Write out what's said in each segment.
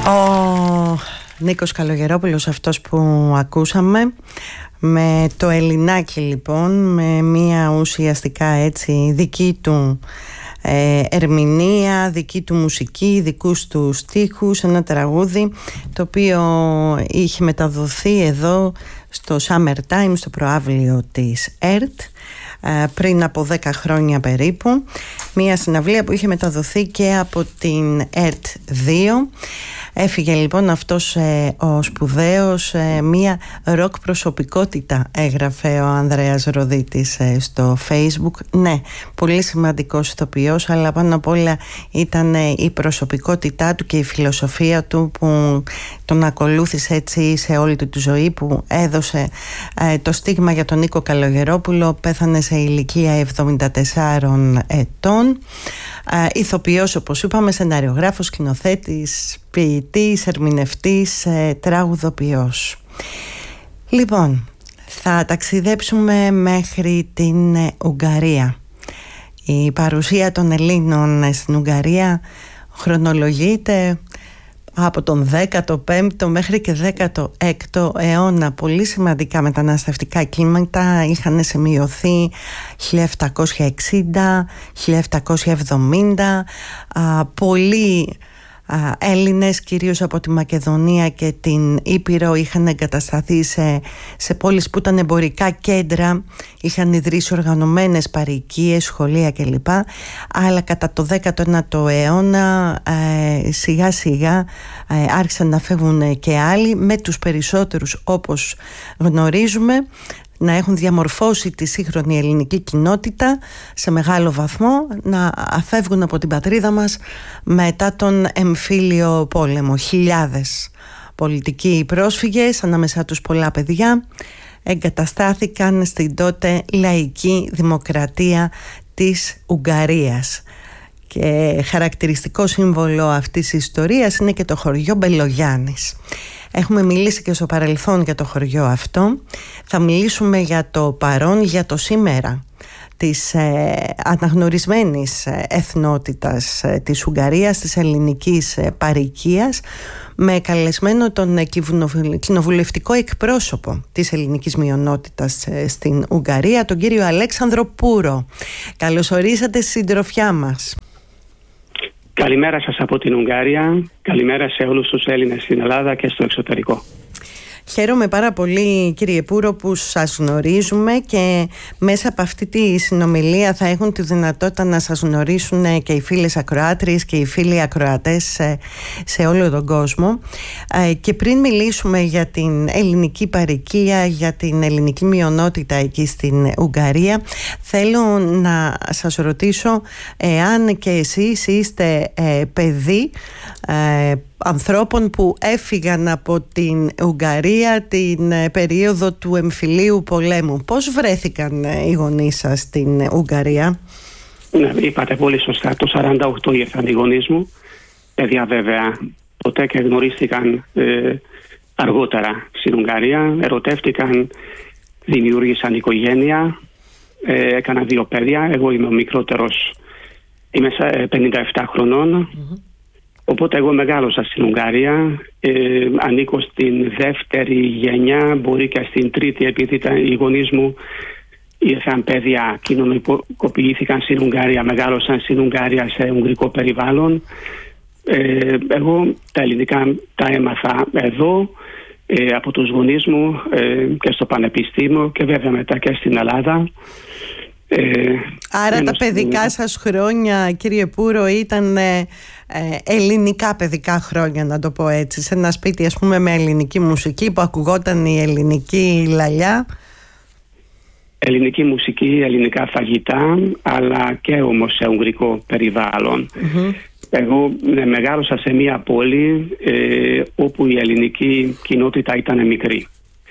Ο Νίκος Καλογερόπουλος αυτός που ακούσαμε, με το Ελληνάκι λοιπόν, με μια ουσιαστικά έτσι δική του ερμηνεία, δική του μουσική, δικούς του στίχους, ένα τραγούδι το οποίο είχε μεταδοθεί εδώ στο Summertime, στο προαύλιο της ΕΡΤ, πριν από 10 χρόνια περίπου, μια συναυλία που είχε μεταδοθεί και από την ΕΡΤ 2. Έφυγε λοιπόν αυτός ο σπουδαίος, μια ροκ προσωπικότητα, έγραφε ο Ανδρέας Ροδίτης στο Facebook. Ναι, πολύ σημαντικός ηθοποιός, αλλά πάνω απ' όλα ήταν η προσωπικότητά του και η φιλοσοφία του που τον ακολούθησε έτσι σε όλη του τη ζωή, που έδωσε το στίγμα για τον Νίκο Καλογερόπουλο. Πέθανε σε ηλικία 74 ετών. Ηθοποιός, όπως είπαμε, σεναριογράφος, σκηνοθέτης, ποιητής, ερμηνευτής, τραγουδοποιός. Λοιπόν, θα ταξιδέψουμε μέχρι την Ουγγαρία. Η παρουσία των Ελλήνων στην Ουγγαρία χρονολογείται από τον 15ο μέχρι και 16ο αιώνα. Πολύ σημαντικά μεταναστευτικά κύματα είχαν σημειωθεί 1760, 1770. Πολλοί Έλληνες, κυρίως από τη Μακεδονία και την Ήπειρο, είχαν εγκατασταθεί σε πόλεις που ήταν εμπορικά κέντρα, είχαν ιδρύσει οργανωμένες παροικίες, σχολεία κλπ. Αλλά κατά το 19ο αιώνα σιγά σιγά άρχισαν να φεύγουν και άλλοι, με τους περισσότερους, όπως γνωρίζουμε, να έχουν διαμορφώσει τη σύγχρονη ελληνική κοινότητα σε μεγάλο βαθμό, να αφεύγουν από την πατρίδα μας μετά τον εμφύλιο πόλεμο. Χιλιάδες πολιτικοί πρόσφυγες, ανάμεσά τους πολλά παιδιά, εγκαταστάθηκαν στην τότε λαϊκή δημοκρατία της Ουγγαρίας. Και χαρακτηριστικό σύμβολο αυτής της ιστορίας είναι και το χωριό Μπελογιάννης. Έχουμε μιλήσει και στο παρελθόν για το χωριό αυτό. Θα μιλήσουμε για το παρόν, για το σήμερα της αναγνωρισμένης εθνότητας της Ουγγαρίας, της ελληνικής παροικίας, με καλεσμένο τον κοινοβουλευτικό εκπρόσωπο της ελληνικής μειονότητας στην Ουγγαρία, τον κύριο Αλέξανδρο Πούρο. Καλώς ορίσατε στη συντροφιά μας. Καλημέρα σας από την Ουγγαρία, καλημέρα σε όλους τους Έλληνες στην Ελλάδα και στο εξωτερικό. Χαίρομαι πάρα πολύ, κύριε Πούρο, που σας γνωρίζουμε, και μέσα από αυτή τη συνομιλία θα έχουν τη δυνατότητα να σας γνωρίσουν και οι φίλες ακροάτριες και οι φίλοι ακροατές σε όλο τον κόσμο. Και πριν μιλήσουμε για την ελληνική παροικία, για την ελληνική μειονότητα εκεί στην Ουγγαρία, θέλω να σας ρωτήσω εάν και εσείς είστε παιδί ανθρώπων που έφυγαν από την Ουγγαρία την περίοδο του εμφυλίου πολέμου. Πώς βρέθηκαν οι γονείς σας στην Ουγγαρία? Ναι, είπατε πολύ σωστά. Το 1948 ήρθαν οι γονείς μου. Παιδιά βέβαια ποτέ και γνωρίστηκαν αργότερα στην Ουγγαρία. Ερωτεύτηκαν, δημιούργησαν οικογένεια, έκαναν 2 παιδιά. Εγώ είμαι ο μικρότερος, είμαι 57 χρονών. Οπότε εγώ μεγάλωσα στην Ουγγαρία, ανήκω στην δεύτερη γενιά, μπορεί και στην τρίτη, επειδή οι γονείς μου ήρθαν παιδιά, κοινωνικοποιήθηκαν στην Ουγγαρία, μεγάλωσαν στην Ουγγαρία σε ουγγρικό περιβάλλον. Εγώ τα ελληνικά τα έμαθα εδώ, από τους γονείς μου και στο πανεπιστήμιο και βέβαια μετά και στην Ελλάδα. Άρα τα παιδικά σας χρόνια, κύριε Πούρο, ήταν ελληνικά παιδικά χρόνια, να το πω έτσι, σε ένα σπίτι ας πούμε με ελληνική μουσική, που ακουγόταν η ελληνική λαλιά? Ελληνική μουσική, ελληνικά φαγητά, αλλά και όμως σε ουγγρικό περιβάλλον. Εγώ μεγάλωσα σε μια πόλη όπου η ελληνική κοινότητα ήταν μικρή,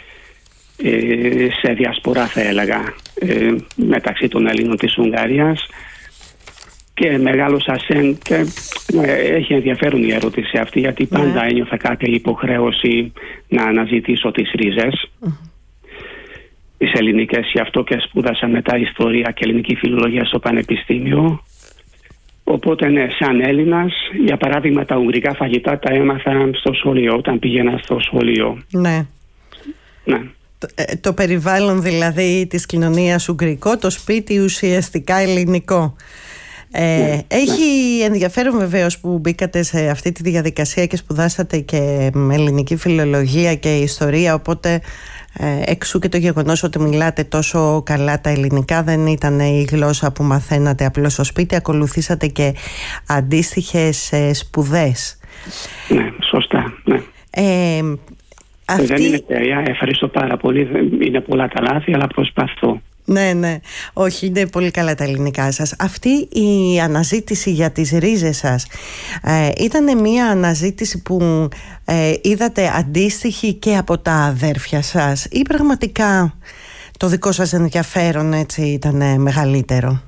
σε διασπορά θα έλεγα, μεταξύ των Ελλήνων της Ουγγαρίας, και μεγάλωσα και έχει ενδιαφέρον η ερώτηση αυτή, γιατί πάντα ένιωθα κάποια υποχρέωση να αναζητήσω τις ρίζες τις ελληνικές, γι' αυτό και σπούδασα μετά ιστορία και ελληνική φιλολογία στο πανεπιστήμιο. Οπότε ναι, σαν Έλληνας, για παράδειγμα τα ουγγρικά φαγητά τα έμαθα στο σχολείο, όταν πήγαινα στο σχολείο. Ναι. Ναι. Το περιβάλλον δηλαδή της κοινωνίας ουγγρικό, το σπίτι ουσιαστικά ελληνικό. Έχει ενδιαφέρον βεβαίως που μπήκατε σε αυτή τη διαδικασία και σπουδάσατε και με ελληνική φιλολογία και ιστορία, οπότε εξού και το γεγονός ότι μιλάτε τόσο καλά τα ελληνικά. Δεν ήταν η γλώσσα που μαθαίνατε απλώς στο σπίτι, ακολουθήσατε και αντίστοιχες σπουδές. Ναι, σωστά, ναι. Δεν είναι τέλεια, ευχαριστώ πάρα πολύ, είναι πολλά τα λάθη, αλλά προσπαθώ. Ναι, όχι, είναι πολύ καλά τα ελληνικά σας. Αυτή η αναζήτηση για τις ρίζες σας ήταν μια αναζήτηση που είδατε αντίστοιχη και από τα αδέρφια σας, ή πραγματικά το δικό σας ενδιαφέρον έτσι ήταν μεγαλύτερο?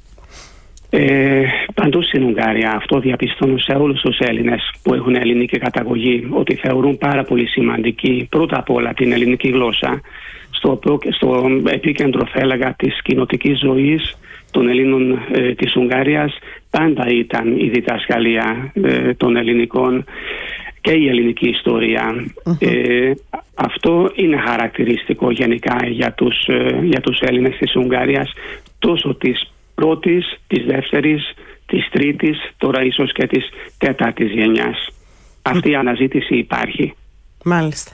Παντού στην Ουγγαρία αυτό διαπιστώνω σε όλους τους Έλληνες που έχουν ελληνική καταγωγή, ότι θεωρούν πάρα πολύ σημαντική πρώτα απ' όλα την ελληνική γλώσσα. Στο επίκεντρο, θα έλεγα, της κοινοτικής ζωής των Ελλήνων της Ουγγαρίας πάντα ήταν η διδασκαλία των ελληνικών και η ελληνική ιστορία. Αυτό είναι χαρακτηριστικό γενικά για τους Έλληνες της Ουγγαρίας, τόσο της πρώτης, της δεύτερης, της τρίτης, τώρα ίσως και της τέταρτης γενιάς. Αυτή η αναζήτηση υπάρχει. Μάλιστα.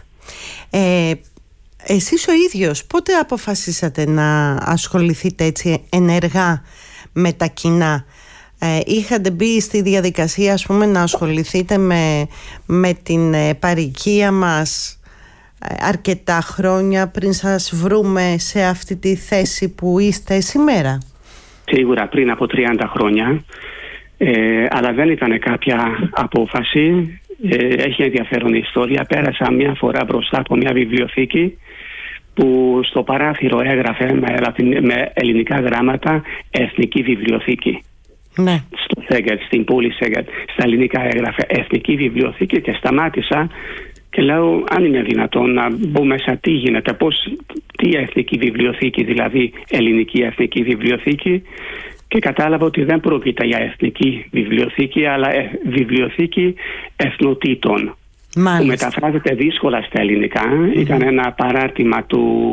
Εσείς ο ίδιος πότε αποφασίσατε να ασχοληθείτε έτσι ενεργά με τα κοινά? Είχατε μπει στη διαδικασία, ας πούμε, να ασχοληθείτε με την παροικία μας αρκετά χρόνια πριν σας βρούμε σε αυτή τη θέση που είστε σήμερα? Σίγουρα πριν από 30 χρόνια, αλλά δεν ήταν κάποια απόφαση. Έχει ενδιαφέρον η ιστορία. Πέρασα μια φορά μπροστά από μια βιβλιοθήκη που στο παράθυρο έγραφε με ελληνικά γράμματα Εθνική Βιβλιοθήκη. Ναι. Στο Σέγκετ, στην πόλη Σέγκετ, στα ελληνικά έγραφε Εθνική Βιβλιοθήκη και σταμάτησα και λέω, αν είναι δυνατόν να μπω μέσα, τι γίνεται, τι Εθνική Βιβλιοθήκη, δηλαδή Ελληνική Εθνική Βιβλιοθήκη, και κατάλαβα ότι δεν πρόκειται για εθνική βιβλιοθήκη, αλλά βιβλιοθήκη εθνοτήτων. Μάλιστα. Που μεταφράζεται δύσκολα στα ελληνικά. Ήταν ένα παράρτημα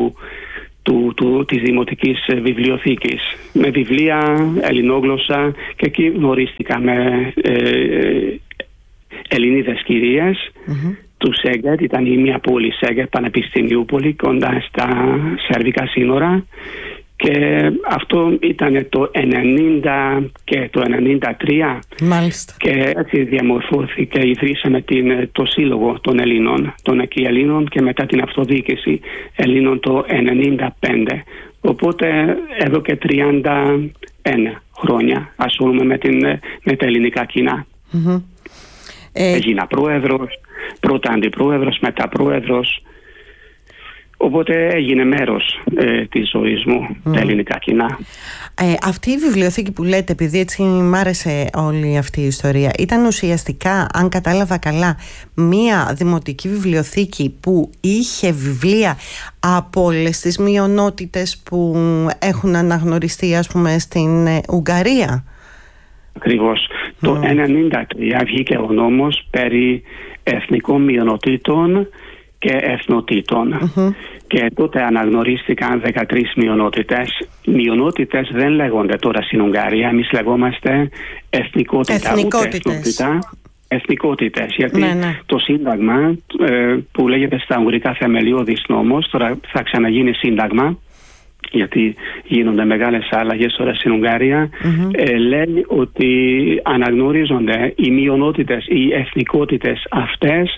της Δημοτικής Βιβλιοθήκης με βιβλία ελληνόγλωσσα, και εκεί γνωρίστηκα με Ελληνίδες κυρίες του Σέγκετ. Ήταν η μία πόλη Σέγκετ, Πανεπιστημιούπολη, κοντά στα σερβικά σύνορα. Και αυτό ήταν το 90 και το 93. Μάλιστα. Και έτσι διαμορφώθηκε, ιδρύσαμε το Σύλλογο των Ελλήνων, των εκεί Ελλήνων, και μετά την αυτοδιοίκηση Ελλήνων το 95. Οπότε εδώ και 31 χρόνια ασχολούμαι με τα ελληνικά κοινά. Έγινα πρόεδρος, πρώτα αντιπρόεδρος, μετά πρόεδρος. Οπότε έγινε μέρος της ζωής μου τα ελληνικά κοινά. Αυτή η βιβλιοθήκη που λέτε, επειδή έτσι μ' άρεσε όλη αυτή η ιστορία, ήταν ουσιαστικά, αν κατάλαβα καλά, μία δημοτική βιβλιοθήκη που είχε βιβλία από όλες τις μειονότητες που έχουν αναγνωριστεί, ας πούμε, στην Ουγγαρία? Ακριβώς. Το 1993 βγήκε ο νόμος περί εθνικών μειονοτήτων και εθνοτήτων. Και τότε αναγνωρίστηκαν 13 μειονότητες. Μειονότητες δεν λέγονται τώρα στην Ουγγαρία. Εμείς λεγόμαστε εθνικότητα. Εθνικότητες. Γιατί το σύνταγμα που λέγεται στα Ουγγρικά θεμελιώδης νόμος, τώρα θα ξαναγίνει σύνταγμα, γιατί γίνονται μεγάλες αλλαγές τώρα στην Ουγγαρία, λέει ότι αναγνωρίζονται οι μειονότητες, οι εθνικότητες αυτές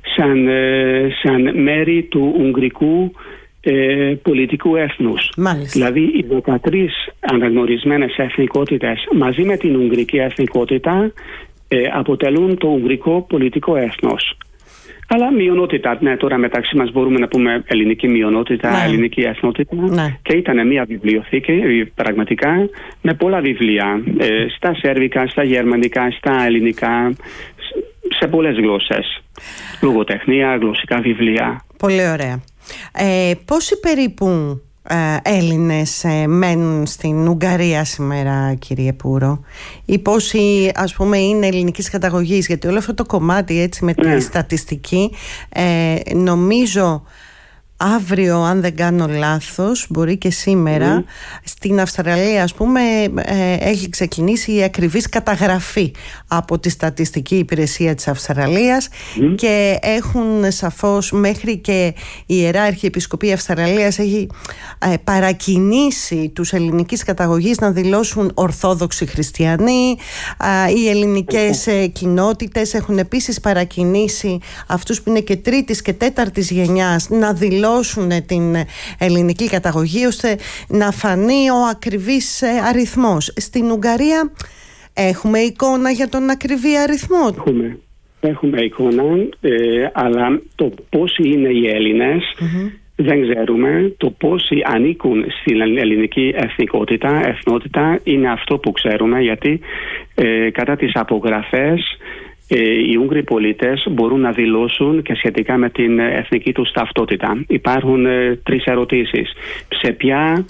σαν μέρη του ουγγρικού πολιτικού έθνους. Μάλιστα. Δηλαδή οι 13 αναγνωρισμένες εθνικότητες μαζί με την ουγγρική εθνικότητα αποτελούν το ουγγρικό πολιτικό έθνος. Αλλά μειονότητα, ναι, τώρα μεταξύ μας μπορούμε να πούμε ελληνική μειονότητα, ελληνική εθνότητα. Και ήταν μια βιβλιοθήκη πραγματικά με πολλά βιβλία, στα σέρβικα, στα γερμανικά, στα ελληνικά, σε πολλές γλώσσες. Λογοτεχνία, γλωσσικά βιβλία. Πολύ ωραία. Πόσοι περίπου Έλληνες μένουν στην Ουγγαρία σήμερα, κύριε Πούρο, ή πόσοι ας πούμε είναι ελληνικής καταγωγής? Γιατί όλο αυτό το κομμάτι έτσι με τη στατιστική, νομίζω αύριο, αν δεν κάνω λάθος, μπορεί και σήμερα, στην Αυστραλία ας πούμε έχει ξεκινήσει η ακριβής καταγραφή από τη Στατιστική Υπηρεσία της Αυστραλίας και έχουν σαφώς, μέχρι και η Ιερά Αρχιεπισκοπή Αυστραλίας έχει παρακινήσει τους ελληνικής καταγωγής να δηλώσουν Ορθόδοξοι Χριστιανοί. Οι ελληνικές κοινότητες έχουν επίσης παρακινήσει αυτούς που είναι και τρίτης και τέταρτης γενιάς να δηλώσουν την ελληνική καταγωγή, ώστε να φανεί ο ακριβής αριθμός. Στην Ουγγαρία έχουμε εικόνα για τον ακριβή αριθμό? Έχουμε εικόνα, αλλά το πόσοι είναι οι Έλληνες δεν ξέρουμε. Το πόσοι ανήκουν στην ελληνική εθνότητα είναι αυτό που ξέρουμε, γιατί κατά τις απογραφές οι Ούγγροι πολίτες μπορούν να δηλώσουν και σχετικά με την εθνική τους ταυτότητα. Υπάρχουν 3 ερωτήσεις. Σε ποια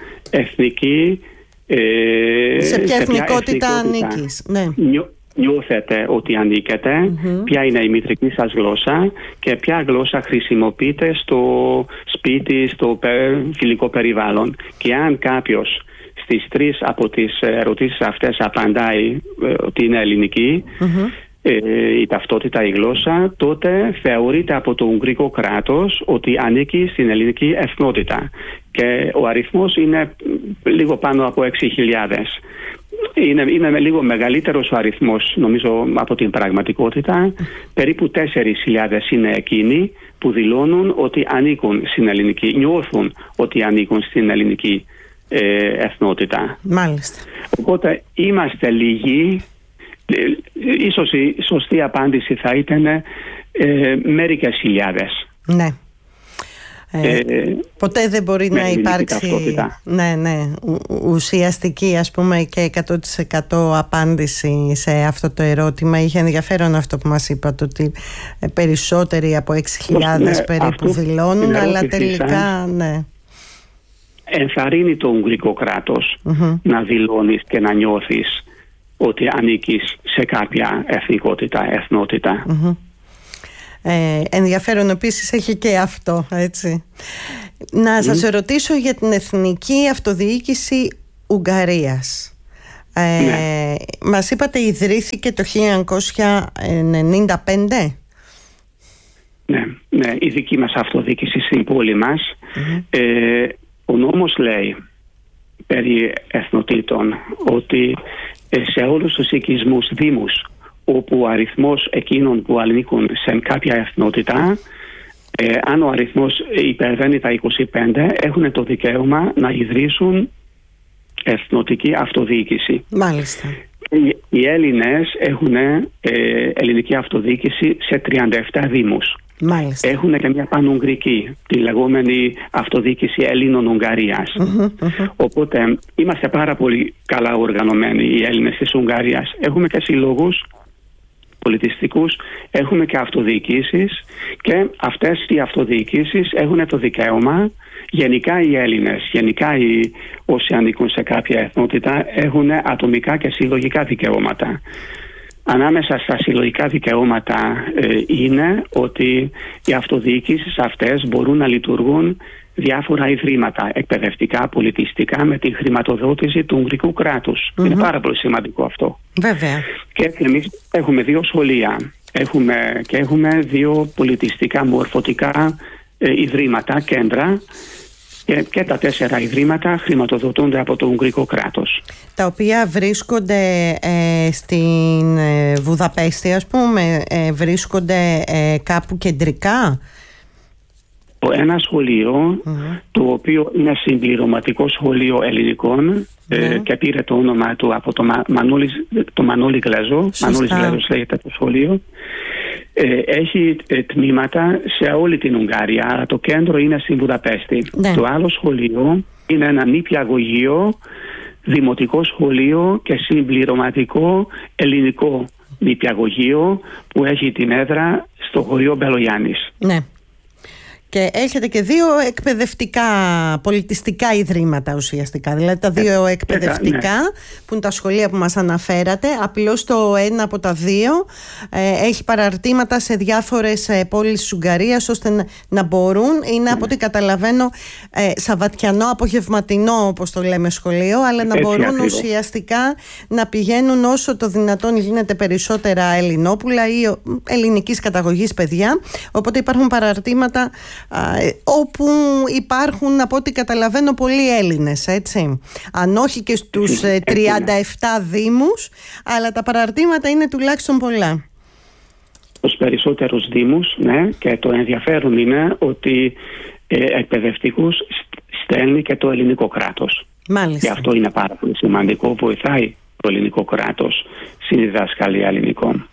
εθνικότητα ανήκεις? Ναι. Νιώθετε ότι ανήκετε, ποια είναι η μητρική σας γλώσσα και ποια γλώσσα χρησιμοποιείτε στο σπίτι, στο φιλικό περιβάλλον. Και αν κάποιος στις 3 από τις ερωτήσεις αυτές απαντάει ότι είναι ελληνική, η ταυτότητα, η γλώσσα, τότε θεωρείται από το Ουγγρικό κράτος ότι ανήκει στην ελληνική εθνότητα. Και ο αριθμός είναι λίγο πάνω από 6.000. Είναι λίγο μεγαλύτερος ο αριθμός, νομίζω, από την πραγματικότητα. Περίπου 4.000 είναι εκείνοι που δηλώνουν ότι ανήκουν στην ελληνική, νιώθουν ότι ανήκουν στην ελληνική εθνότητα. Μάλιστα. Οπότε είμαστε λίγοι. Ίσως η σωστή απάντηση θα ήταν μερικές χιλιάδες. Ναι. Ποτέ δεν μπορεί να υπάρξει ουσιαστική, ας πούμε, και 100% απάντηση σε αυτό το ερώτημα. Είχε ενδιαφέρον αυτό που μας είπατε, ότι περισσότεροι από 6.000 περίπου δηλώνουν, αλλά τελικά ενθαρρύνει το Ουγγρικό κράτος να δηλώνεις και να νιώθεις ότι ανήκεις σε κάποια εθνότητα. Ενδιαφέρον επίσης έχει και αυτό, έτσι. Να σας ρωτήσω για την εθνική αυτοδιοίκηση Ουγγαρίας. Μας είπατε ιδρύθηκε το 1995. Ναι, η δική μας αυτοδιοίκηση στην πόλη μας. Ο νόμος λέει περί εθνοτήτων ότι σε όλους τους οικισμούς δήμους όπου ο αριθμός εκείνων που ανήκουν σε κάποια εθνότητα, αν ο αριθμός υπερβαίνει τα 25, έχουν το δικαίωμα να ιδρύσουν εθνοτική αυτοδιοίκηση. Μάλιστα. Οι Έλληνες έχουν ελληνική αυτοδιοίκηση σε 37 δήμους. Μάλιστα. Έχουν και μια πανουγγρική, τη λεγόμενη αυτοδιοίκηση Ελλήνων Ουγγαρίας. Οπότε είμαστε πάρα πολύ καλά οργανωμένοι οι Έλληνες της Ουγγαρίας. Έχουμε και συλλόγους πολιτιστικούς, έχουμε και αυτοδιοικήσεις, και αυτές οι αυτοδιοικήσεις έχουν το δικαίωμα, γενικά οι Έλληνες, γενικά όσοι ανήκουν σε κάποια εθνότητα, έχουν ατομικά και συλλογικά δικαιώματα. Ανάμεσα στα συλλογικά δικαιώματα είναι ότι οι αυτοδιοικήσεις αυτές μπορούν να λειτουργούν διάφορα ιδρύματα εκπαιδευτικά, πολιτιστικά, με την χρηματοδότηση του Ουγγρικού κράτους. Είναι πάρα πολύ σημαντικό αυτό. Βέβαια. Και εμείς έχουμε 2 σχολεία. Έχουμε 2 πολιτιστικά μορφωτικά ιδρύματα, κέντρα, και τα 4 ιδρύματα χρηματοδοτούνται από το Ουγγρικό κράτος. Τα οποία βρίσκονται στην Βουδαπέστη, ας πούμε, βρίσκονται κάπου κεντρικά. Ένα σχολείο, το οποίο είναι συμπληρωματικό σχολείο ελληνικών, και πήρε το όνομα του από το Μανώλη Γλέζο. Μανώλης Γλέζος λέγεται το σχολείο. Έχει τμήματα σε όλη την Ουγγαρία, αλλά το κέντρο είναι στην Βουδαπέστη. Το άλλο σχολείο είναι ένα νηπιαγωγείο, δημοτικό σχολείο και συμπληρωματικό ελληνικό νηπιαγωγείο, που έχει την έδρα στο χωριό Μπελογιάννης. Ναι. Και έχετε και 2 εκπαιδευτικά, πολιτιστικά ιδρύματα ουσιαστικά. Δηλαδή τα 2 εκπαιδευτικά που είναι τα σχολεία που μας αναφέρατε. Απλώς το ένα από τα 2 έχει παραρτήματα σε διάφορες πόλεις της Ουγγαρίας, ώστε να μπορούν, είναι από ό,τι καταλαβαίνω σαββατιανό, απογευματινό όπως το λέμε σχολείο, αλλά να μπορούν ουσιαστικά να πηγαίνουν όσο το δυνατόν γίνεται περισσότερα Ελληνόπουλα ή ελληνικής καταγωγής παιδιά. Οπότε υπάρχουν παραρτήματα όπου υπάρχουν, από ό,τι καταλαβαίνω, πολλοί Έλληνες, έτσι. Αν όχι και στους 37 δήμους, αλλά τα παραρτήματα είναι τουλάχιστον πολλά. Στους περισσότερους δήμους, ναι, και το ενδιαφέρον είναι ότι εκπαιδευτικούς στέλνει και το ελληνικό κράτος. Μάλιστα. Και αυτό είναι πάρα πολύ σημαντικό, βοηθάει το ελληνικό κράτος στη διδασκαλία ελληνικών.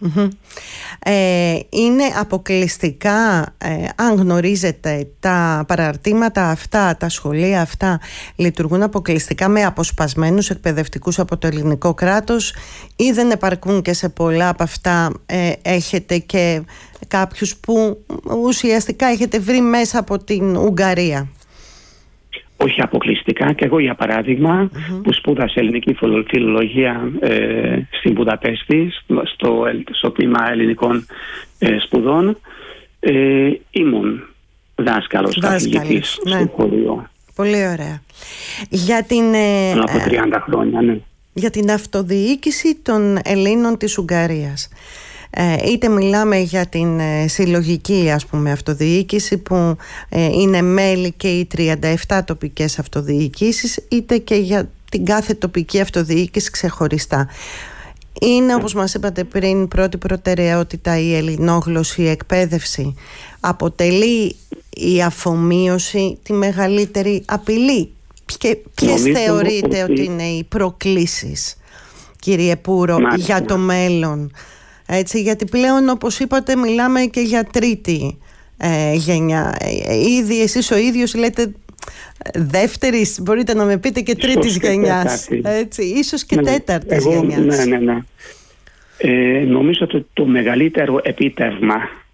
Είναι αποκλειστικά, αν γνωρίζετε, τα παραρτήματα αυτά, τα σχολεία αυτά λειτουργούν αποκλειστικά με αποσπασμένους εκπαιδευτικούς από το ελληνικό κράτος, ή δεν επαρκούν και σε πολλά από αυτά? Έχετε και κάποιους που ουσιαστικά έχετε βρει μέσα από την Ουγγαρία? Όχι αποκλειστικά. Και εγώ, για παράδειγμα, που σπούδασα ελληνική φιλολογία στην Βουδαπέστη, στο τμήμα ελληνικών σπουδών, ήμουν δάσκαλος, καθηγητής στο σχολείο. Πολύ ωραία. Για την, από 30 χρόνια, ναι. Για την αυτοδιοίκηση των Ελλήνων της Ουγγαρίας. Είτε μιλάμε για την συλλογική, ας πούμε, αυτοδιοίκηση που είναι μέλη και οι 37 τοπικές αυτοδιοικήσεις, είτε και για την κάθε τοπική αυτοδιοίκηση ξεχωριστά. Είναι, όπως μας είπατε πριν, πρώτη προτεραιότητα η ελληνόγλωση εκπαίδευση. Αποτελεί η αφομοίωση τη μεγαλύτερη απειλή? Ποιες θεωρείτε ότι είναι οι προκλήσεις, κύριε Πούρο, για το μέλλον? Έτσι, γιατί πλέον, όπως είπατε, μιλάμε και για τρίτη γενιά. Ήδη εσείς ο ίδιος λέτε δεύτερης, μπορείτε να με πείτε και τρίτης γενιάς. Έτσι, ίσως και τέταρτης γενιάς. Ναι. Νομίζω ότι το μεγαλύτερο επίτευγμα,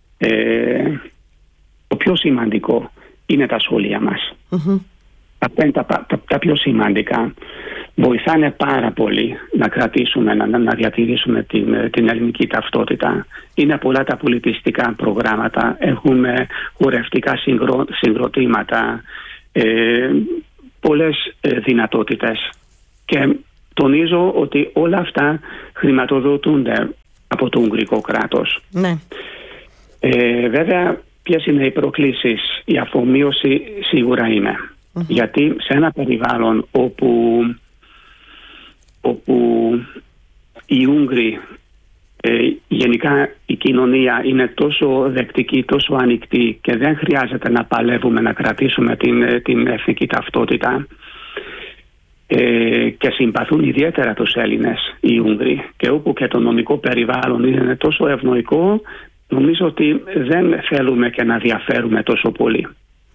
το πιο σημαντικό, είναι τα σχολεία μας. Αυτά είναι τα πιο σημαντικά. Βοηθάνε πάρα πολύ να κρατήσουμε, να διατηρήσουμε την ελληνική ταυτότητα. Είναι πολλά τα πολιτιστικά προγράμματα. Έχουμε χορευτικά συγκροτήματα, πολλές δυνατότητες. Και τονίζω ότι όλα αυτά χρηματοδοτούνται από το Ουγγρικό κράτος. Ναι. Βέβαια, ποιες είναι οι προκλήσεις? Η αφομοίωση σίγουρα είναι. Γιατί σε ένα περιβάλλον όπου οι Ούγγροι, γενικά η κοινωνία είναι τόσο δεκτική, τόσο ανοιχτή και δεν χρειάζεται να παλεύουμε να κρατήσουμε την εθνική ταυτότητα, και συμπαθούν ιδιαίτερα τους Έλληνες οι Ούγγροι, και όπου και το νομικό περιβάλλον είναι τόσο ευνοϊκό, νομίζω ότι δεν θέλουμε και να διαφέρουμε τόσο πολύ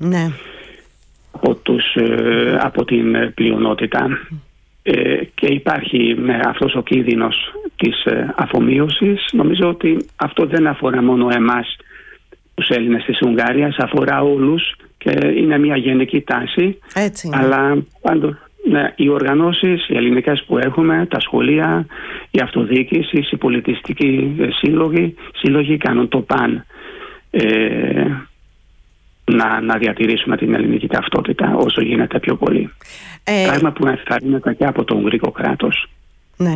από την πλειονότητα. Και υπάρχει αυτός ο κίνδυνος της αφομοίωσης. Νομίζω ότι αυτό δεν αφορά μόνο εμάς τους Έλληνες της Ουγγαρίας, αφορά όλους και είναι μια γενική τάση. Έτσι. Αλλά πάντως, οι οργανώσεις, οι ελληνικές που έχουμε, τα σχολεία, η αυτοδιοίκηση, οι πολιτιστικοί σύλλογοι κάνουν το παν να διατηρήσουμε την ελληνική ταυτότητα όσο γίνεται πιο πολύ. Πράγμα που ενθαρρύνεται και από το Ουγγρικό κράτος. Ναι.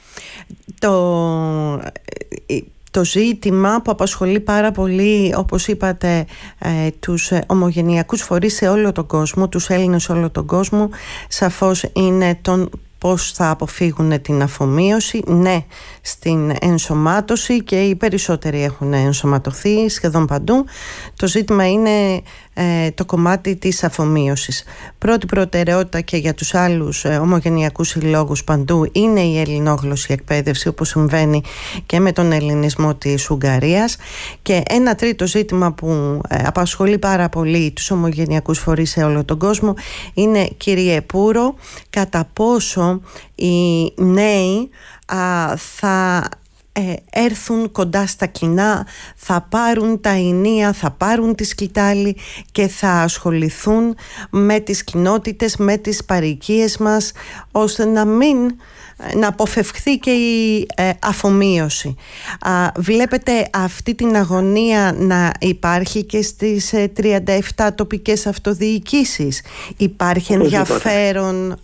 Το ζήτημα που απασχολεί πάρα πολύ, όπως είπατε, τους ομογενειακούς φορείς σε όλο τον κόσμο, τους Έλληνες σε όλο τον κόσμο, σαφώς είναι πώς θα αποφύγουν την αφομοίωση. Ναι, στην ενσωμάτωση, και οι περισσότεροι έχουν ενσωματωθεί σχεδόν παντού. Το ζήτημα είναι το κομμάτι της αφομοίωσης. Πρώτη προτεραιότητα και για τους άλλους ομογενειακούς συλλόγους παντού είναι η ελληνόγλωση εκπαίδευση, όπως συμβαίνει και με τον ελληνισμό της Ουγγαρίας. Και ένα τρίτο ζήτημα που απασχολεί πάρα πολύ τους ομογενειακούς φορείς σε όλο τον κόσμο είναι, κύριε Πούρο, κατά πόσο οι νέοι θα έρθουν κοντά στα κοινά, θα πάρουν τα ενία, θα πάρουν τη σκητάλη και θα ασχοληθούν με τις κοινότητες, με τις παροικίες μας, ώστε να αποφευχθεί και η αφομοίωση. Βλέπετε αυτή την αγωνία να υπάρχει και στις 37 τοπικές αυτοδιοικήσεις. Υπάρχει ενδιαφέρον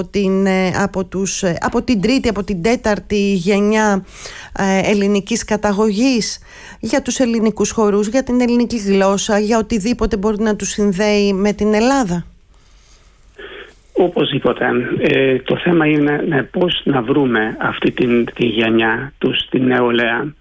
από την τρίτη, από την τέταρτη γενιά ελληνικής καταγωγής για τους ελληνικούς χορούς, για την ελληνική γλώσσα, για οτιδήποτε μπορεί να τους συνδέει με την Ελλάδα? Οπωσδήποτε. Το θέμα είναι πώς να βρούμε αυτή τη γενιά τους, την νεολαία.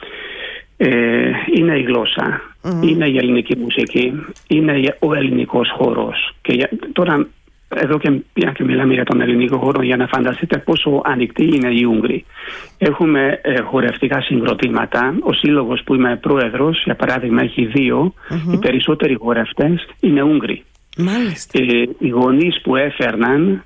Είναι η γλώσσα, είναι η ελληνική μουσική, είναι ο ελληνικός χώρος. Και τώρα εδώ και μιλάμε για τον ελληνικό χώρο, για να φανταστείτε πόσο ανοιχτοί είναι οι Ούγγροι. Έχουμε χορευτικά συγκροτήματα. Ο σύλλογος που είμαι πρόεδρος, για παράδειγμα, έχει 2. Οι περισσότεροι χορευτές είναι Ούγγροι. Οι γονείς που έφερναν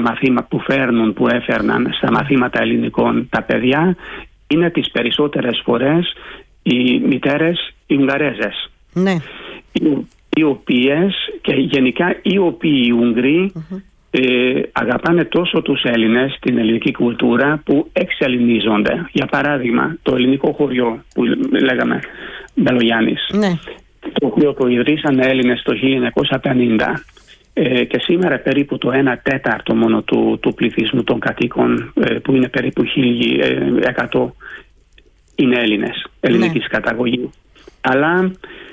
στα μαθήματα ελληνικών τα παιδιά είναι τις περισσότερες φορές οι μητέρες οι Ουγγαρέζες, οι οποίες και γενικά οι οποίοι οι Ούγγροι αγαπάνε τόσο τους Έλληνες, την ελληνική κουλτούρα, που εξελληνίζονται. Για παράδειγμα, το ελληνικό χωριό που λέγαμε Μπελογιάννης, το οποίο το ιδρύσαν Έλληνες το 1950 και σήμερα περίπου το 1/4 μόνο του πληθυσμού των κατοίκων, που είναι περίπου 1.100, είναι Έλληνες, ελληνικής καταγωγής. Αλλά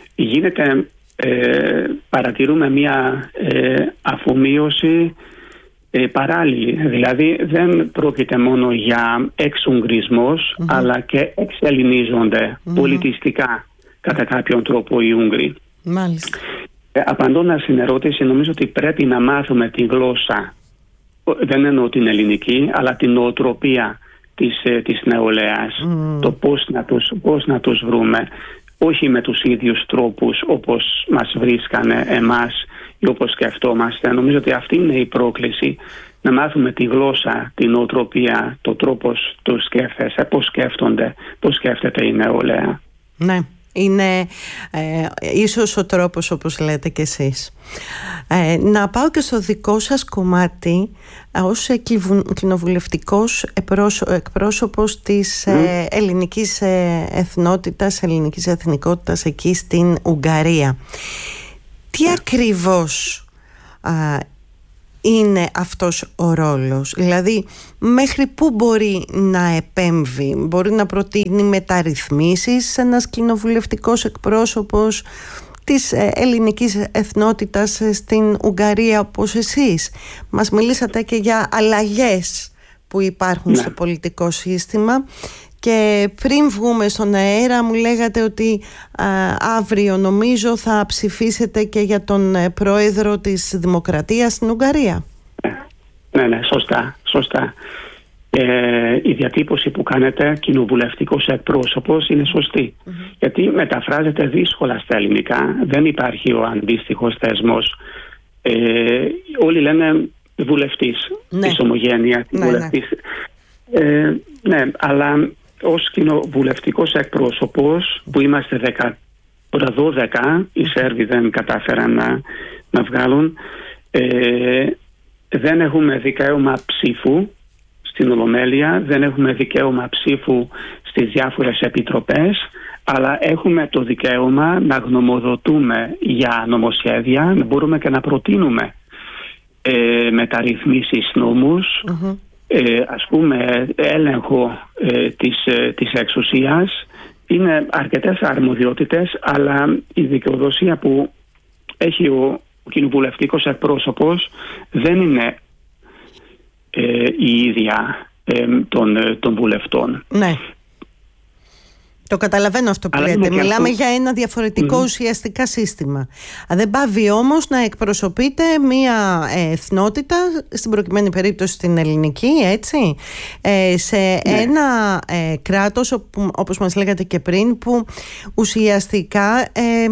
παρατηρούμε μια αφομοίωση παράλληλη. Δηλαδή δεν πρόκειται μόνο για εξουγγρισμός, αλλά και εξελληνίζονται πολιτιστικά κατά κάποιον τρόπο οι Ούγγροι. Μάλιστα. Απαντώντας στην ερώτηση, νομίζω ότι πρέπει να μάθουμε τη γλώσσα, δεν εννοώ την ελληνική, αλλά την νοοτροπία της νεολαίας. Το πώς να τους βρούμε, όχι με τους ίδιους τρόπους όπως μας βρίσκανε εμάς ή όπως σκεφτόμαστε. Νομίζω ότι αυτή είναι η πρόκληση, να μάθουμε τη γλώσσα, την νοοτροπία, το τρόπος του σκέφτεσαι, πώς σκέφτονται, πώς σκέφτεται η νεολαία. Ναι. Είναι ίσως ο τρόπος, όπως λέτε κι εσείς. Να πάω και στο δικό σας κομμάτι ως κοινοβουλευτικός εκπρόσωπος της ελληνικής εθνότητας, ελληνικής εθνικότητας εκεί στην Ουγγαρία. Τι ακριβώς είναι αυτός ο ρόλος? Δηλαδή μέχρι πού μπορεί να επέμβει? Μπορεί να προτείνει μεταρρυθμίσεις ένας κοινοβουλευτικός εκπρόσωπος της ελληνικής εθνότητας στην Ουγγαρία όπως εσείς? Μας μιλήσατε και για αλλαγές που υπάρχουν στο πολιτικό σύστημα, και πριν βγούμε στον αέρα μου λέγατε ότι αύριο νομίζω θα ψηφίσετε και για τον πρόεδρο της Δημοκρατίας στην Ουγγαρία. Ναι, σωστά. Η διατύπωση που κάνετε, κοινοβουλευτικός εκπρόσωπος, είναι σωστή. Γιατί μεταφράζεται δύσκολα στα ελληνικά, δεν υπάρχει ο αντίστοιχος θεσμός. Όλοι λένε βουλευτής, της ομογένειας, βουλευτής. Ναι, αλλά ως κοινοβουλευτικός εκπρόσωπος που είμαστε 12, οι Σέρβοι δεν κατάφεραν να βγάλουν, δεν έχουμε δικαίωμα ψήφου στην Ολομέλεια, δεν έχουμε δικαίωμα ψήφου στις διάφορες επιτροπές, αλλά έχουμε το δικαίωμα να γνωμοδοτούμε για νομοσχέδια, να μπορούμε και να προτείνουμε μεταρρυθμίσεις νόμους, ας πούμε έλεγχο της εξουσίας. Είναι αρκετές αρμοδιότητες, αλλά η δικαιοδοσία που έχει ο κοινοβουλευτικός εκπρόσωπος δεν είναι η ίδια των βουλευτών. Ναι. Το καταλαβαίνω αυτό που λέτε. Μιλάμε για ένα διαφορετικό ουσιαστικά σύστημα. Δεν πάβει όμως να εκπροσωπείται μία εθνότητα, στην προκειμένη περίπτωση την ελληνική, έτσι, σε ένα κράτος, όπως μας λέγατε και πριν, που ουσιαστικά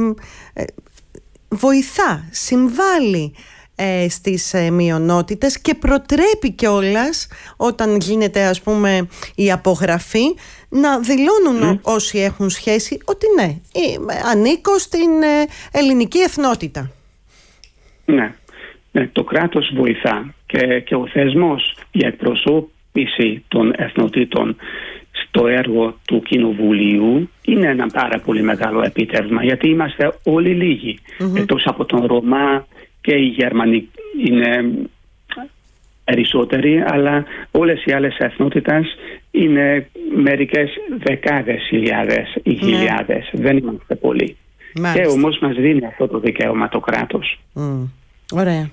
βοηθά, συμβάλλει στις μειονότητες και προτρέπει κιόλας όταν γίνεται, ας πούμε, η απογραφή, να δηλώνουν όσοι έχουν σχέση ότι ναι, ανήκω στην ελληνική εθνότητα. Ναι, το κράτος βοηθά και ο θεσμός για εκπροσώπηση των εθνοτήτων στο έργο του Κοινοβουλίου είναι ένα πάρα πολύ μεγάλο επίτευγμα, γιατί είμαστε όλοι λίγοι. Εκτός από τον Ρωμά και οι Γερμανοί είναι περισσότεροι, αλλά όλες οι άλλες εθνότητες είναι μερικές δεκάδες χιλιάδες ή χιλιάδες. Δεν είμαστε πολλοί. Μάλιστα. Και όμως μας δίνει αυτό το δικαίωμα το κράτος. Ωραία.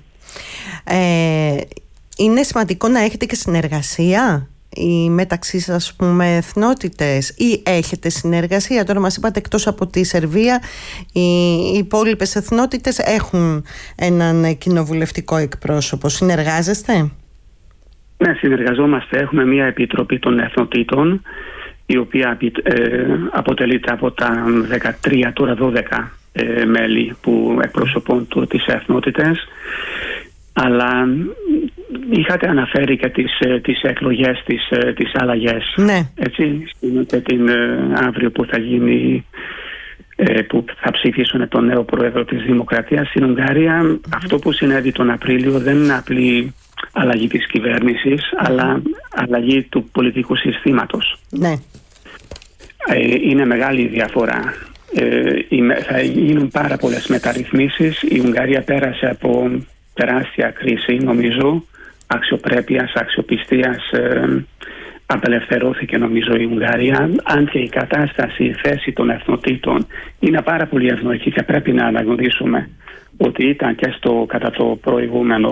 Είναι σημαντικό να έχετε και συνεργασία μεταξύ σας, ας πούμε, εθνότητες, ή έχετε συνεργασία? Τώρα μας είπατε εκτός από τη Σερβία οι υπόλοιπες εθνότητες έχουν έναν κοινοβουλευτικό εκπρόσωπο. Συνεργάζεστε? Ναι, συνεργαζόμαστε. Έχουμε μια επιτροπή των εθνοτήτων, η οποία αποτελείται από τα 13, τώρα 12 μέλη που εκπροσωπούν τις εθνότητες. Αλλά είχατε αναφέρει και τις εκλογές, τις αλλαγές. Ναι. Έτσι, την αύριο που θα γίνει, που θα ψηφίσουν τον νέο πρόεδρο της Δημοκρατίας στην Ουγγαρία. Αυτό που συνέβη τον Απρίλιο δεν είναι απλή αλλαγή της κυβέρνησης, αλλά αλλαγή του πολιτικού συστήματος. Ναι. Είναι μεγάλη διαφορά. Θα γίνουν πάρα πολλές μεταρρυθμίσεις. Η Ουγγαρία πέρασε από τεράστια κρίση, νομίζω, αξιοπρέπειας, αξιοπιστίας. Απελευθερώθηκε, νομίζω, η Ουγγαρία. Αν και η κατάσταση, η θέση των εθνοτήτων είναι πάρα πολύ ευνοϊκή και πρέπει να αναγνωρίσουμε ότι ήταν και κατά το προηγούμενο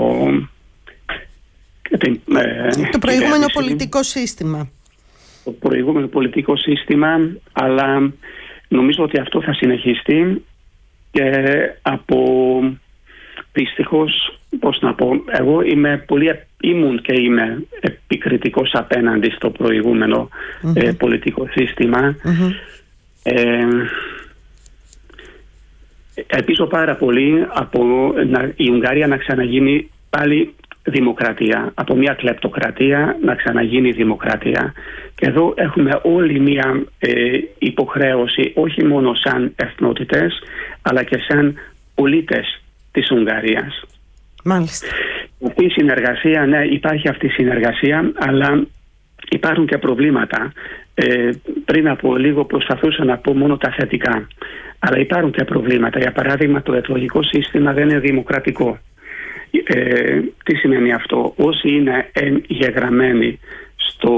το προηγούμενο πολιτικό σύστημα. Το προηγούμενο πολιτικό σύστημα, αλλά νομίζω ότι αυτό θα συνεχιστεί και δυστυχώς, πώς να πω, εγώ ήμουν και είμαι επικριτικός απέναντι στο προηγούμενο πολιτικό σύστημα. Ελπίζω πάρα πολύ η Ουγγαρία να ξαναγίνει πάλι δημοκρατία, από μια κλεπτοκρατία να ξαναγίνει δημοκρατία. Και εδώ έχουμε όλοι μια υποχρέωση, όχι μόνο σαν εθνότητες, αλλά και σαν πολίτες της Ουγγαρίας. Μάλιστα. Αυτή η συνεργασία, ναι, υπάρχει αυτή η συνεργασία, αλλά υπάρχουν και προβλήματα. Πριν από λίγο προσπαθούσα να πω μόνο τα θετικά, αλλά υπάρχουν και προβλήματα. Για παράδειγμα, το εκλογικό σύστημα δεν είναι δημοκρατικό. Τι σημαίνει αυτό? Όσοι είναι εγγεγραμμένοι στο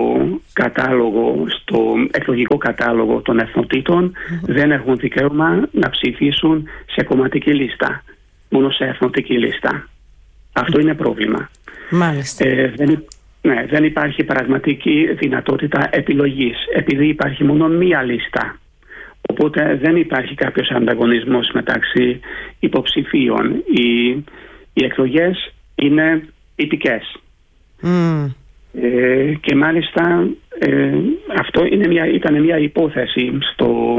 εκλογικό κατάλογο των εθνοτήτων δεν έχουν δικαίωμα να ψηφίσουν σε κομματική λίστα, μόνο σε εθνοτική λίστα. Αυτό είναι πρόβλημα. Μάλιστα. Δεν υπάρχει πραγματική δυνατότητα επιλογής, επειδή υπάρχει μόνο μία λίστα. Οπότε δεν υπάρχει κάποιος ανταγωνισμός μεταξύ υποψηφίων. Οι εκλογές είναι τυπικές. Και μάλιστα αυτό ήταν μια υπόθεση στο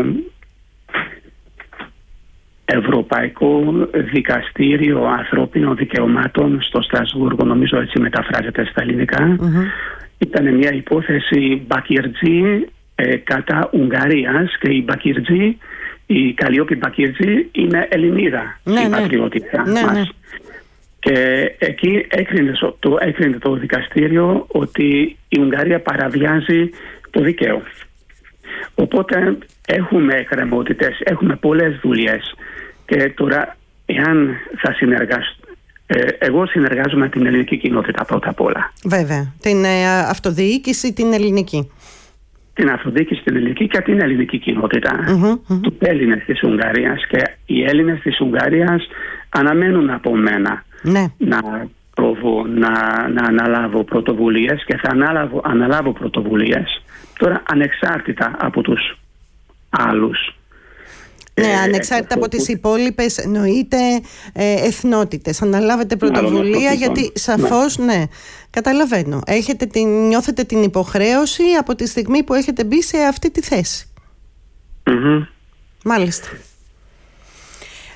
Ευρωπαϊκό Δικαστήριο Ανθρώπινων Δικαιωμάτων στο Στρασβούργο, νομίζω έτσι μεταφράζεται στα ελληνικά. Ήταν μια υπόθεση Μπακιρτζή κατά Ουγγαρίας, και η Μπακιρτζή, η Καλλιόπη Μπακιρτζή, είναι Ελληνίδα, η πατριώτησα μας. Και εκεί έκρινε το δικαστήριο ότι η Ουγγαρία παραβιάζει το δίκαιο. Οπότε έχουμε εκκρεμότητες, έχουμε πολλές δουλειές. Και τώρα, εάν θα εγώ συνεργάζομαι με την ελληνική κοινότητα πρώτα απ' όλα. Βέβαια. Την αυτοδιοίκηση την ελληνική. Την αυτοδιοίκηση την ελληνική και την ελληνική κοινότητα. Τους Έλληνες της Ουγγαρίας. Και οι Έλληνες της Ουγγαρίας αναμένουν από μένα να προβώ, να αναλάβω πρωτοβουλίες, και θα αναλάβω πρωτοβουλίες. Τώρα, ανεξάρτητα από τους άλλους. Ναι, ανεξάρτητα από τις υπόλοιπες, εννοείται, εθνότητες. Αναλάβετε πρωτοβουλία, γιατί σαφώς, ναι, καταλαβαίνω. Νιώθετε την υποχρέωση από τη στιγμή που έχετε μπει σε αυτή τη θέση. Μάλιστα.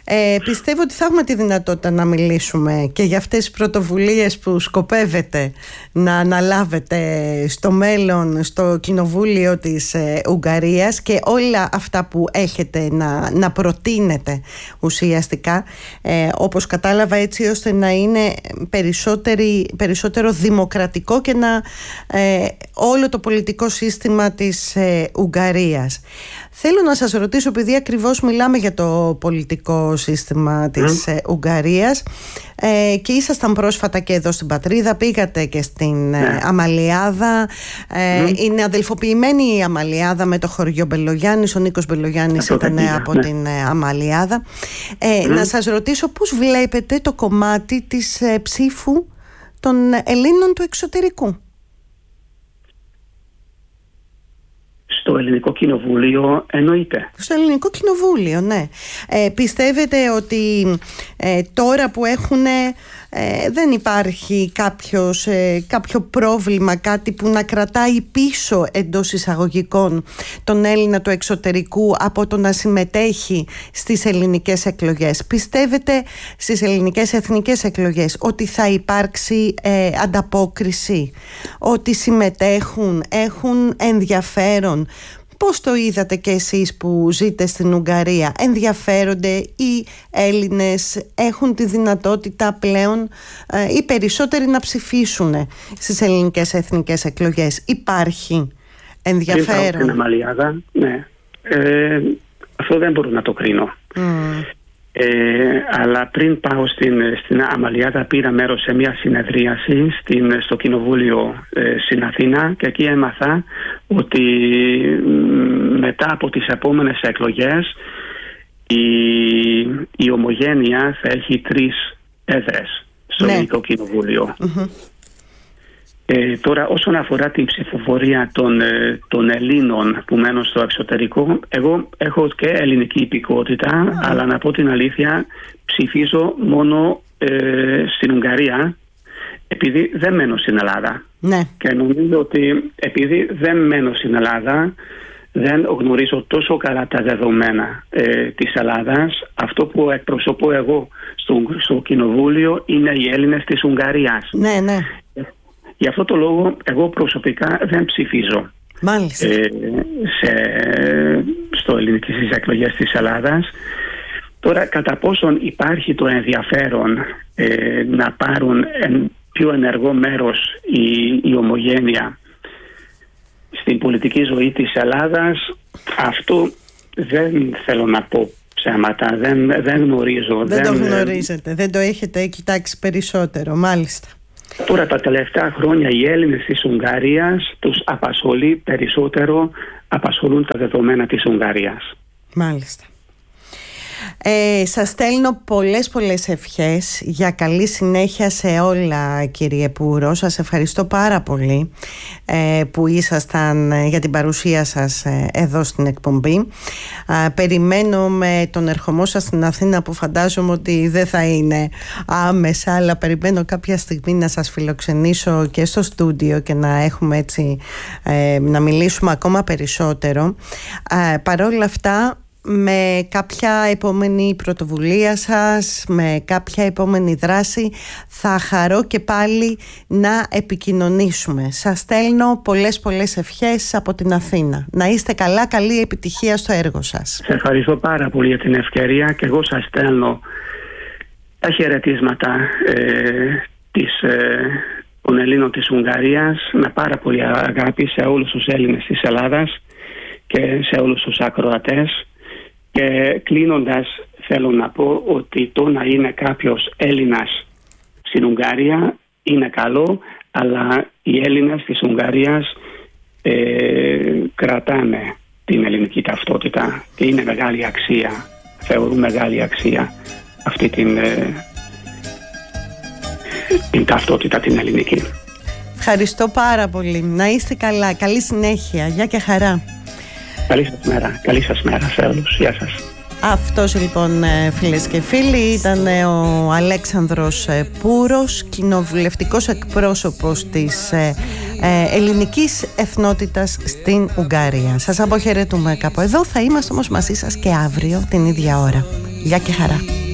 Πιστεύω ότι θα έχουμε τη δυνατότητα να μιλήσουμε και για αυτές τις πρωτοβουλίες που σκοπεύετε να αναλάβετε στο μέλλον στο Κοινοβούλιο της Ουγγαρίας και όλα αυτά που έχετε να προτείνετε ουσιαστικά, όπως κατάλαβα, έτσι ώστε να είναι περισσότερο δημοκρατικό και όλο το πολιτικό σύστημα της Ουγγαρίας. Θέλω να σας ρωτήσω, επειδή ακριβώς μιλάμε για το πολιτικό σύστημα της Ουγγαρίας και ήσασταν πρόσφατα και εδώ στην πατρίδα, πήγατε και στην Αμαλιάδα, είναι αδελφοποιημένη η Αμαλιάδα με το χωριό Μπελογιάννης, ο Νίκος Μπελογιάννης ήταν από την Αμαλιάδα. Να σας ρωτήσω πώς βλέπετε το κομμάτι της ψήφου των Ελλήνων του εξωτερικού? Στο Ελληνικό Κοινοβούλιο εννοείται. Στο Ελληνικό Κοινοβούλιο, ναι. Πιστεύετε ότι τώρα που δεν υπάρχει κάποιο πρόβλημα, κάτι που να κρατάει πίσω εντός εισαγωγικών τον Έλληνα του εξωτερικού από το να συμμετέχει στις ελληνικές εκλογές? Πιστεύετε στις ελληνικές εθνικές εκλογές ότι θα υπάρξει ανταπόκριση, ότι συμμετέχουν, έχουν ενδιαφέρον? Πώς το είδατε και εσείς που ζείτε στην Ουγγαρία? Ενδιαφέρονται οι Έλληνες? Έχουν τη δυνατότητα πλέον οι περισσότεροι να ψηφίσουν στις ελληνικές εθνικές εκλογές? Υπάρχει ενδιαφέρον? Στην Αμαλιάδα, ναι. Αυτό δεν μπορώ να το κρίνω. Αλλά πριν πάω στην Αμαλιάδα, πήρα μέρος σε μια συνεδρίαση στο Κοινοβούλιο στην Αθήνα και εκεί έμαθα ότι μετά από τις επόμενες εκλογές η Ομογένεια θα έχει 3 έδρες στο Ελληνικό Κοινοβούλιο. Τώρα, όσον αφορά την ψηφοφορία των Ελλήνων που μένουν στο εξωτερικό, εγώ έχω και ελληνική υπηκότητα, αλλά να πω την αλήθεια, ψηφίζω μόνο στην Ουγγαρία, επειδή δεν μένω στην Ελλάδα. Και νομίζω ότι επειδή δεν μένω στην Ελλάδα, δεν γνωρίζω τόσο καλά τα δεδομένα της Ελλάδας. Αυτό που εκπροσωπώ εγώ στο Κοινοβούλιο είναι οι Έλληνες της Ουγγαρίας. Ναι. Γι' αυτό το λόγο εγώ προσωπικά δεν ψηφίζω στο ελληνικές εκλογές της Ελλάδας. Τώρα, κατά πόσον υπάρχει το ενδιαφέρον να πάρουν πιο ενεργό μέρος η Ομογένεια στην πολιτική ζωή της Ελλάδας, αυτό δεν θέλω να πω ψέματα, δεν γνωρίζω. Δεν το γνωρίζετε, δεν το έχετε κοιτάξει περισσότερο, μάλιστα. Τώρα τα τελευταία χρόνια οι Έλληνες της Ουγγαρίας τους απασχολούν τα δεδομένα της Ουγγαρίας. Μάλιστα. Σας στέλνω πολλές ευχές για καλή συνέχεια σε όλα, κύριε Πούρο. Σας ευχαριστώ πάρα πολύ που ήσασταν, για την παρουσία σας εδώ στην εκπομπή. Περιμένω με τον ερχομό σας στην Αθήνα, που φαντάζομαι ότι δεν θα είναι άμεσα, αλλά περιμένω κάποια στιγμή να σας φιλοξενήσω και στο στούντιο και να έχουμε έτσι να μιλήσουμε ακόμα περισσότερο. Παρόλα αυτά, με κάποια επόμενη πρωτοβουλία σας, με κάποια επόμενη δράση, θα χαρώ και πάλι να επικοινωνήσουμε. Σας στέλνω πολλές ευχές από την Αθήνα. Να είστε καλά, καλή επιτυχία στο έργο σας. Σε ευχαριστώ πάρα πολύ για την ευκαιρία και εγώ σας στέλνω τα χαιρετίσματα των Ελλήνων της Ουγγαρίας, με πάρα πολύ αγάπη σε όλους τους Έλληνες της Ελλάδας και σε όλους τους ακροατές. Και κλείνοντας, θέλω να πω ότι το να είναι κάποιος Έλληνας στην Ουγγαρία είναι καλό, αλλά οι Έλληνες της Ουγγαρίας κρατάνε την ελληνική ταυτότητα και είναι μεγάλη αξία, θεωρούν μεγάλη αξία αυτή την ταυτότητα την ελληνική. Ευχαριστώ πάρα πολύ. Να είστε καλά. Καλή συνέχεια. Γεια και χαρά. Καλή σας μέρα σε όλους. Γεια σας. Αυτός λοιπόν, φίλες και φίλοι, ήταν ο Αλέξανδρος Πούρος, κοινοβουλευτικός εκπρόσωπος της ελληνικής εθνότητας στην Ουγγαρία. Σας αποχαιρετούμε κάπου εδώ. Θα είμαστε όμως μαζί σας και αύριο την ίδια ώρα. Γεια και χαρά.